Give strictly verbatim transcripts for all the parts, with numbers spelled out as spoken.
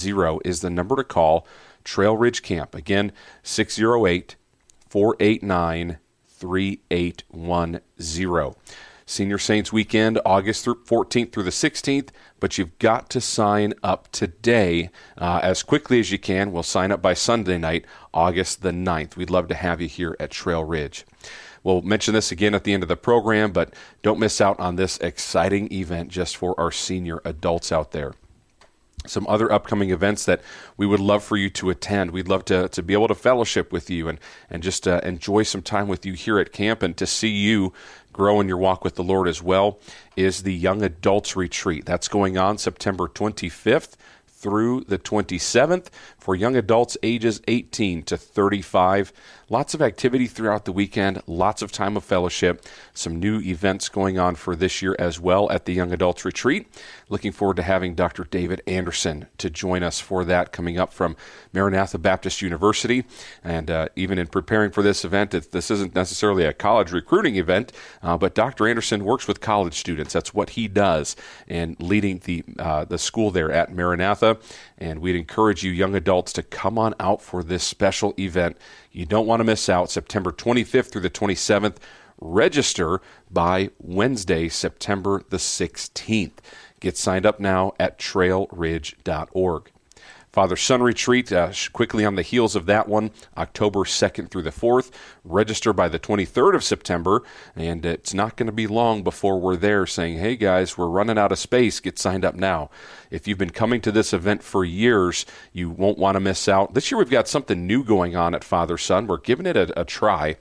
Zero is the number to call. Trail Ridge Camp. Again, six oh eight, four eight nine, three eight one zero. Senior Saints Weekend, August fourteenth through the sixteenth, but you've got to sign up today uh, as quickly as you can. We'll sign up by Sunday night, August the ninth. We'd love to have you here at Trail Ridge. We'll mention this again at the end of the program, but don't miss out on this exciting event just for our senior adults out there. Some other upcoming events that we would love for you to attend. We'd love to, to be able to fellowship with you and, and just uh, enjoy some time with you here at camp and to see you grow in your walk with the Lord as well is the Young Adults Retreat. That's going on September twenty-fifth through the twenty-seventh for young adults ages eighteen to thirty-five. Lots of activity throughout the weekend, lots of time of fellowship, some new events going on for this year as well at the Young Adults Retreat. Looking forward to having Doctor David Anderson to join us for that coming up from Maranatha Baptist University. And uh, even in preparing for this event, it, this isn't necessarily a college recruiting event, uh, but Doctor Anderson works with college students. That's what he does, and leading the uh, the school there at Maranatha. And we'd encourage you young adults to come on out for this special event. You don't want to miss out. September twenty-fifth through the twenty-seventh. Register by Wednesday, September the sixteenth. Get signed up now at trail ridge dot org. Father-Son Retreat, uh, quickly on the heels of that one, October second through the fourth. Register by the twenty-third of September, and it's not going to be long before we're there saying, hey guys, we're running out of space, get signed up now. If you've been coming to this event for years, you won't want to miss out. This year we've got something new going on at Father-Son. We're giving it a, a try.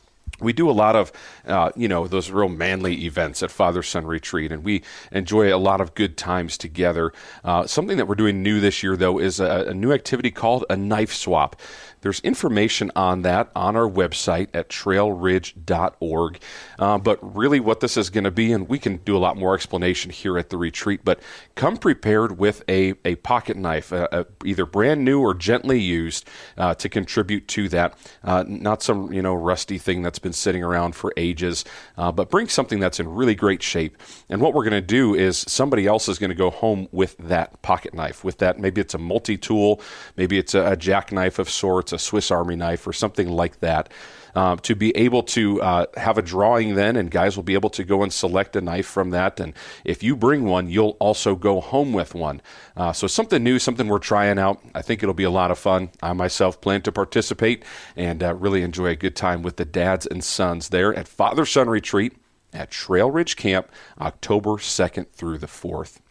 We do a lot of, uh, you know, those real manly events at Father-Son Retreat, and we enjoy a lot of good times together. Uh, something that we're doing new this year, though, is a, a new activity called a knife swap. There's information on that on our website at trail ridge dot org. Uh, but really what this is going to be, and we can do a lot more explanation here at the retreat, but come prepared with a, a pocket knife, uh, uh, either brand new or gently used, uh, to contribute to that. Uh, not some, you know, rusty thing that's been sitting around for ages, uh, but bring something that's in really great shape. And what we're going to do is somebody else is going to go home with that pocket knife, with that. Maybe it's a multi-tool, maybe it's a, a jackknife of sorts, a Swiss Army knife or something like that, um, to be able to uh, have a drawing then, and guys will be able to go and select a knife from that. And if you bring one, you'll also go home with one. Uh, so something new, something we're trying out. I think it'll be a lot of fun. I myself plan to participate and uh, really enjoy a good time with the dads and sons there at Father-Son Retreat at Trail Ridge Camp, October second through the fourth.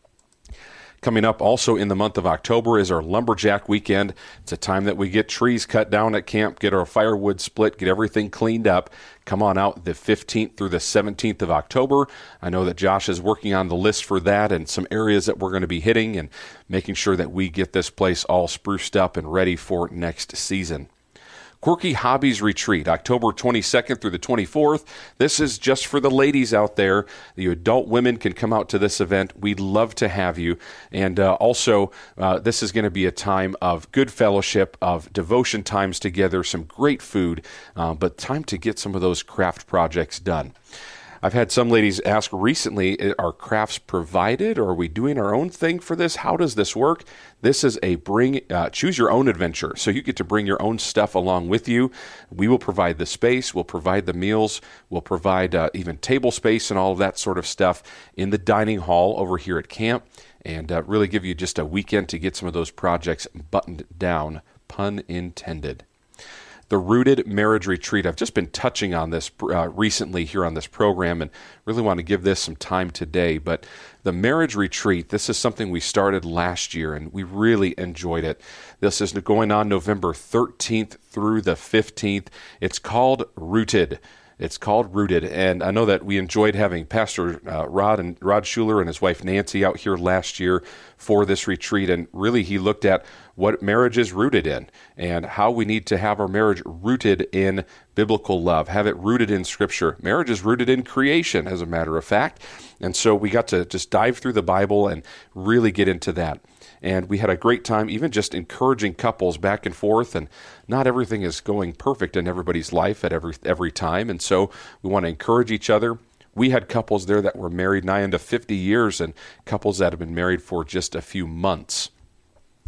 Coming up also in the month of October is our Lumberjack Weekend. It's a time that we get trees cut down at camp, get our firewood split, get everything cleaned up. Come on out the fifteenth through the seventeenth of October. I know that Josh is working on the list for that and some areas that we're going to be hitting and making sure that we get this place all spruced up and ready for next season. Quirky Hobbies Retreat, October twenty-second through the twenty-fourth. This is just for the ladies out there. The adult women can come out to this event. We'd love to have you. And uh, also, uh, this is going to be a time of good fellowship, of devotion times together, some great food, uh, but time to get some of those craft projects done. I've had some ladies ask recently, are crafts provided, or are we doing our own thing for this? How does this work? This is a bring, uh, choose your own adventure. So you get to bring your own stuff along with you. We will provide the space, we'll provide the meals, we'll provide uh, even table space and all of that sort of stuff in the dining hall over here at camp, and uh, really give you just a weekend to get some of those projects buttoned down, pun intended. The Rooted Marriage Retreat. I've just been touching on this uh, recently here on this program and really want to give this some time today. But the Marriage Retreat, this is something we started last year and we really enjoyed it. This is going on November thirteenth through the fifteenth. It's called Rooted. It's called Rooted, and I know that we enjoyed having Pastor uh, Rod and Rod Schuler and his wife Nancy out here last year for this retreat, and really he looked at what marriage is rooted in and how we need to have our marriage rooted in biblical love, have it rooted in Scripture. Marriage is rooted in creation, as a matter of fact, and so we got to just dive through the Bible and really get into that. And we had a great time even just encouraging couples back and forth, and not everything is going perfect in everybody's life at every every time, and so we want to encourage each other. We had couples there that were married nigh into fifty years and couples that have been married for just a few months.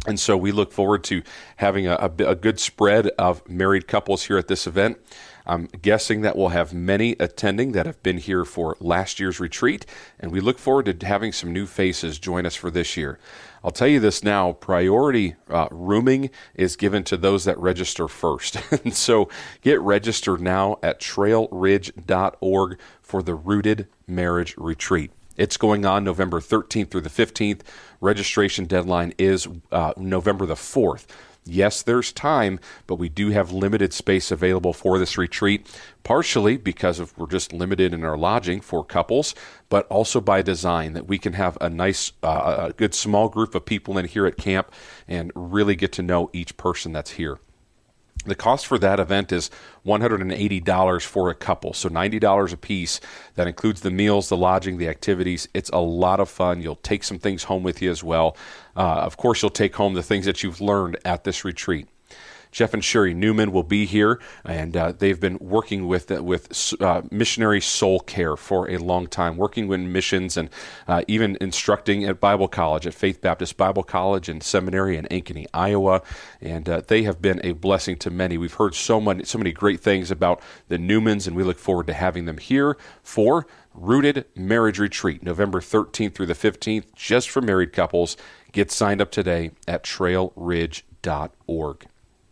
And so we look forward to having a, a, a good spread of married couples here at this event. I'm guessing that we'll have many attending that have been here for last year's retreat, and we look forward to having some new faces join us for this year. I'll tell you this now, priority uh, rooming is given to those that register first. And so get registered now at trail ridge dot org for the Rooted Marriage Retreat. It's going on November thirteenth through the fifteenth. Registration deadline is uh, November the fourth. Yes, there's time, but we do have limited space available for this retreat, partially because of we're just limited in our lodging for couples, but also by design that we can have a nice, uh, a good small group of people in here at camp and really get to know each person that's here. The cost for that event is one hundred eighty dollars for a couple, so ninety dollars a piece. That includes the meals, the lodging, the activities. It's a lot of fun. You'll take some things home with you as well. Uh, of course, you'll take home the things that you've learned at this retreat. Jeff and Sherry Newman will be here, and uh, they've been working with uh, with uh, missionary soul care for a long time, working with missions and uh, even instructing at Bible College, at Faith Baptist Bible College and Seminary in Ankeny, Iowa, and uh, they have been a blessing to many. We've heard so many, so many great things about the Newmans, and we look forward to having them here for Rooted Marriage Retreat, November thirteenth through the fifteenth, just for married couples. Get signed up today at trail ridge dot org.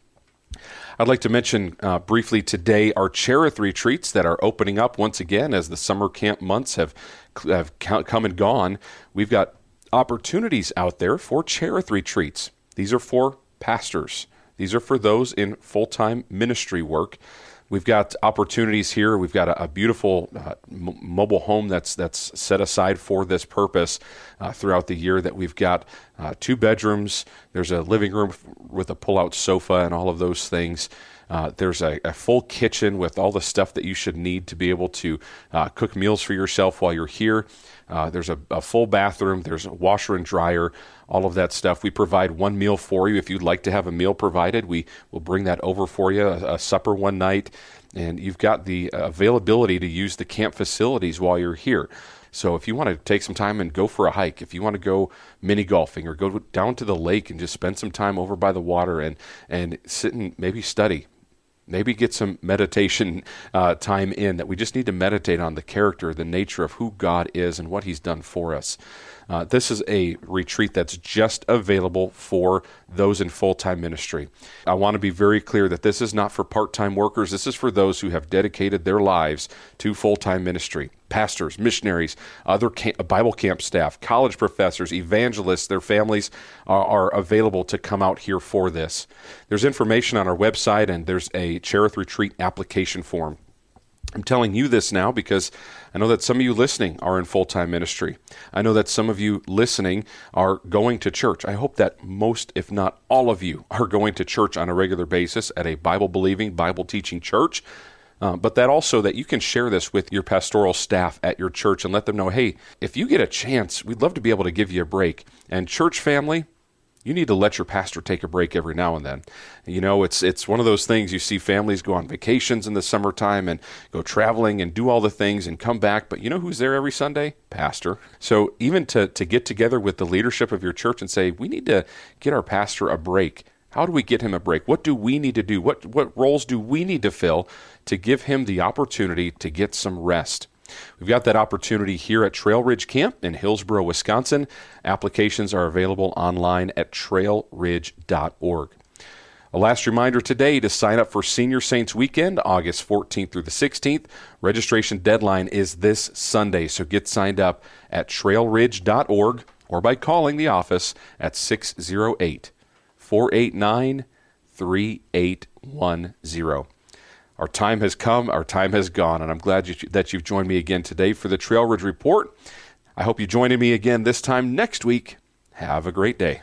I'd like to mention uh, briefly today our Cherith retreats that are opening up once again as the summer camp months have, have come and gone. We've got opportunities out there for Cherith retreats. These are for pastors. These are for those in full-time ministry work. We've got opportunities here. We've got a, a beautiful uh, m- mobile home that's that's set aside for this purpose uh, throughout the year that we've got uh, two bedrooms. There's a living room f- with a pull-out sofa and all of those things. Uh, there's a, a full kitchen with all the stuff that you should need to be able to uh, cook meals for yourself while you're here. Uh, there's a, a full bathroom. There's a washer and dryer, all of that stuff. We provide one meal for you. If you'd like to have a meal provided, we will bring that over for you, a, a supper one night. And you've got the availability to use the camp facilities while you're here. So if you want to take some time and go for a hike, if you want to go mini golfing or go down to the lake and just spend some time over by the water and, and sit and maybe study, maybe get some meditation uh, time in, that we just need to meditate on the character, the nature of who God is and what he's done for us. Uh, this is a retreat that's just available for those in full-time ministry. I want to be very clear that this is not for part-time workers. This is for those who have dedicated their lives to full-time ministry. Pastors, missionaries, other camp, Bible camp staff, college professors, evangelists, their families are, are available to come out here for this. There's information on our website, and there's a Cherith Retreat application form. I'm telling you this now because I know that some of you listening are in full-time ministry. I know that some of you listening are going to church. I hope that most, if not all of you, are going to church on a regular basis at a Bible-believing, Bible-teaching church. Uh, but that also that you can share this with your pastoral staff at your church and let them know, hey, if you get a chance, we'd love to be able to give you a break. And church family, you need to let your pastor take a break every now and then. You know, it's it's one of those things, you see families go on vacations in the summertime and go traveling and do all the things and come back, but you know who's there every Sunday? Pastor. So even to, to get together with the leadership of your church and say, we need to get our pastor a break. How do we get him a break? What do we need to do? What what roles do we need to fill to give him the opportunity to get some rest? We've got that opportunity here at Trail Ridge Camp in Hillsboro, Wisconsin. Applications are available online at trail ridge dot org. A last reminder today to sign up for Senior Saints Weekend, August fourteenth through the sixteenth. Registration deadline is this Sunday, so get signed up at trail ridge dot org or by calling the office at six oh eight, four eight nine, three eight one zero. Our time has come, our time has gone, and I'm glad you, that you've joined me again today for the Trail Ridge Report. I hope you join me again this time next week. Have a great day.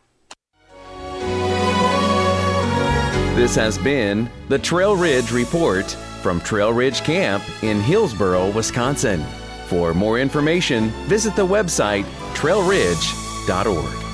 This has been the Trail Ridge Report from Trail Ridge Camp in Hillsboro, Wisconsin. For more information, visit the website trail ridge dot org.